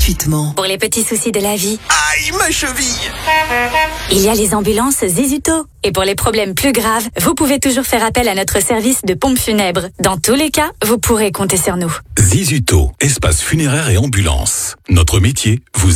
gratuitement. Pour les petits soucis de la vie. Aïe, ma cheville! Il y a les ambulances Zizutto. Et pour les problèmes plus graves, vous pouvez toujours faire appel à notre service de pompe funèbre. Dans tous les cas, vous pourrez compter sur nous. Zizutto, espace funéraire et ambulance. Notre métier, vous